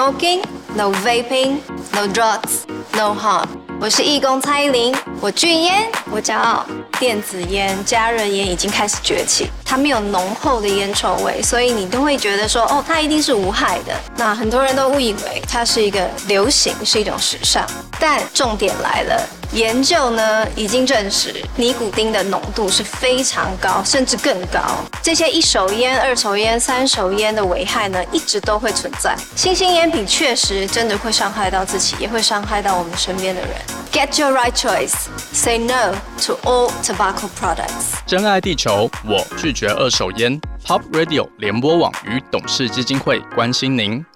smoking, no vaping, no drugs, no harm。我是义工蔡依林，我拒烟，我骄傲。电子烟、加热烟已经开始崛起，它没有浓厚的烟臭味，所以你都会觉得说，哦，它一定是无害的。那很多人都误以为它是一个流行，是一种时尚。但重点来了，研究呢已经证实，尼古丁的浓度是非常高，甚至更高。这些一手烟、二手烟、三手烟的危害呢，一直都会存在。新兴烟品确实真的会伤害到自己，也会伤害到我们身边的人。Get your right choice. Say no to all tobacco products. 珍爱地球，我拒绝二手烟。Pop Radio 联播网与董事基金会关心您。